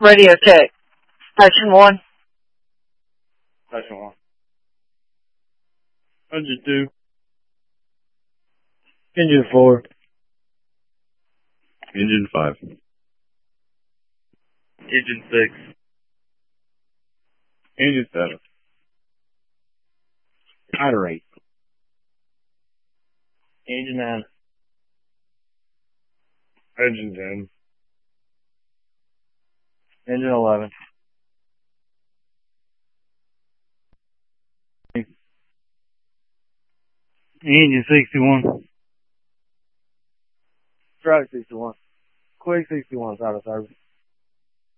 Radio check. Section 1. Section 1. Engine 2. Engine 4. Engine 5. Engine 6. Engine 7. Powder 8. Engine 9. Engine 10. Engine 11. Engine 61. Strike 61. Quick 61's out of service.